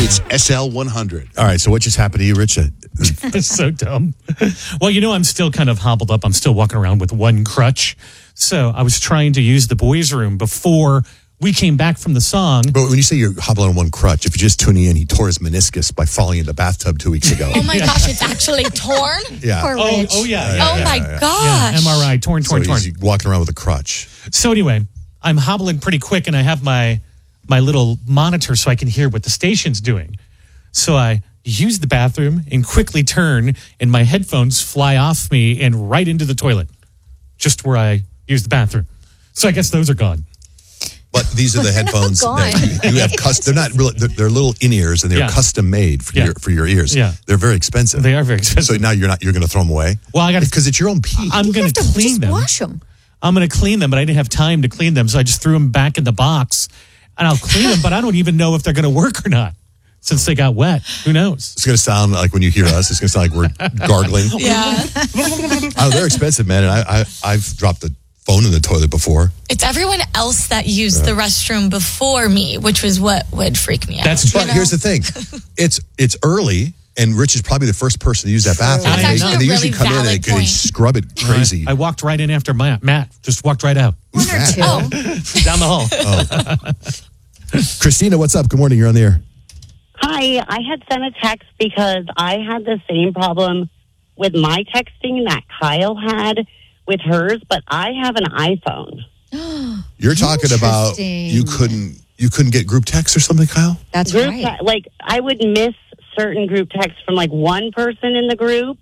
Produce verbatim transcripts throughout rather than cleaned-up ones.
It's S L one hundred. All right, so what just happened to you, Rich? It's so dumb. Well, you know, I'm still kind of hobbled up. I'm still walking around with one crutch. So I was trying to use the boys' room before we came back from the song. But when you say you're hobbling on one crutch, if you're just tuning in, he tore his meniscus by falling in the bathtub two weeks ago. Oh my gosh, it's actually torn? Yeah. Poor Oh, Rich. oh yeah. Yeah, yeah, Oh yeah, my yeah, yeah. gosh. yeah. M R I, torn, torn, So torn. he's walking around with a crutch. So anyway, I'm hobbling pretty quick, and I have my my little monitor so I can hear what the station's doing. So I use the bathroom and quickly turn, and my headphones fly off me and right into the toilet, just where I use the bathroom. So I guess those are gone. But these are the headphones that you, you have custom. They're not really. They're, they're little in ears, and they're Yeah. custom made for Yeah. your for your ears. Yeah. They're very expensive. They are very expensive. So now you're not. You're going to throw them away. Well, I got to because it's your own pee. I'm You going have to to clean just them. wash them. I'm going to clean them, but I didn't have time to clean them, so I just threw them back in the box, and I'll clean them, but I don't even know if they're going to work or not since they got wet. Who knows? It's going to sound like when you hear us, it's going to sound like we're gargling. Yeah. Oh, they're expensive, man. And I, I I've dropped the phone in the toilet before. It's everyone else that used the restroom before me, which was what would freak me out. That's true. But here's the thing, it's it's early, and Rich is probably the first person to use that bathroom. That's And actually they, a and they really usually come in and valid they, they point. scrub it crazy. I walked right in after Matt. Matt just walked right out One or two. down the hall. Christina, what's up? Good morning. You're on the air. Hi, I had sent a text because I had the same problem with my texting that Kyle had with hers, but I have an iPhone. You're talking about Interesting. you couldn't you couldn't get group text or something, Kyle? That's Group right. te- like I would miss certain group texts from like one person in the group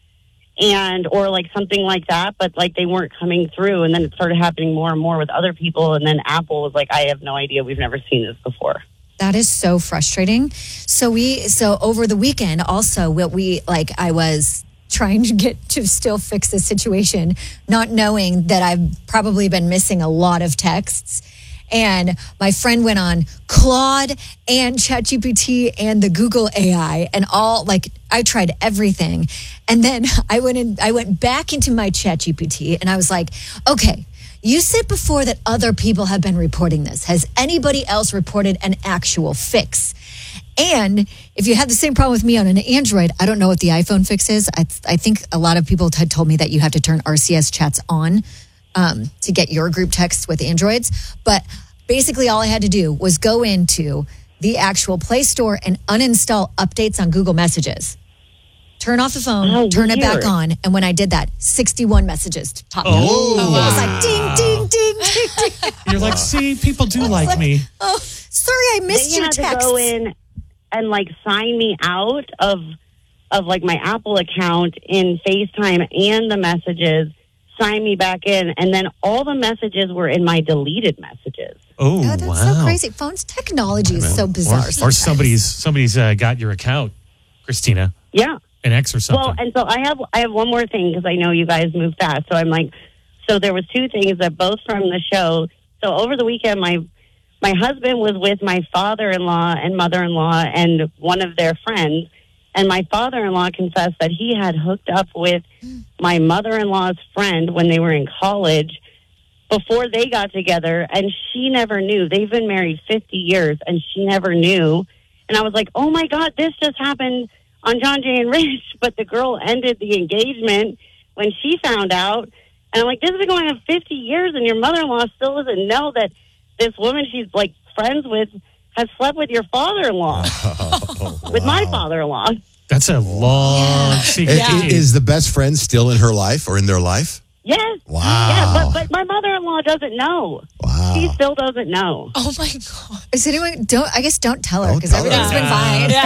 and or like something like that, but like they weren't coming through, and then it started happening more and more with other people, and then Apple was like, I have no idea, we've never seen this before. That is so frustrating. So we, so over the weekend, also, what we like, I was trying to get to still fix the situation, not knowing that I've probably been missing a lot of texts. And my friend went on Claude and ChatGPT and the Google A I and all, like, I tried everything. And then I went in, I went back into my ChatGPT and I was like, okay, you said before that other people have been reporting this. Has anybody else reported an actual fix? And if you have the same problem with me on an Android, I don't know what the iPhone fix is. I, I think a lot of people had told me that you have to turn R C S chats on um, to get your group texts with Androids. But basically all I had to do was go into the actual Play Store and uninstall updates on Google Messages. Turn off the phone, Oh, turn it back weird. on. And when I did that, sixty-one messages popped up. Oh. I was like, ding, ding, ding, ding, ding. You're like, see, people do like me. Oh, sorry, I missed They your had text. to go in and like sign me out of of like my Apple account in FaceTime and the messages, sign me back in, and then all the messages were in my deleted messages. Oh, Oh, that's wow. so crazy. Phones technology is so bizarre. Or, or sometimes. somebody's somebody's uh, got your account, Christina, Yeah. an X or something. Well, and so I have I have one more thing because I know you guys move fast. So I'm like, so there was two things that both from the show. So over the weekend, my my husband was with my father-in-law and mother-in-law and one of their friends, and my father-in-law confessed that he had hooked up with my mother-in-law's friend when they were in college before they got together, and she never knew. They've been married fifty years, and she never knew. And I was like, oh my God, this just happened on John Jay and Rich, but the girl ended the engagement when she found out. And I'm like, this has been going on fifty years, and your mother-in-law still doesn't know that this woman she's, like, friends with has slept with your father-in-law, Oh, with my father-in-law. That's a long secret. I- i- Is the best friend still in her life or in their life? Yes. Wow. Yeah, but, but my mother-in-law doesn't know. Wow. She still doesn't know. Oh my God. Is anyone, don't, I guess don't tell her Don't because tell her. everything's been fine.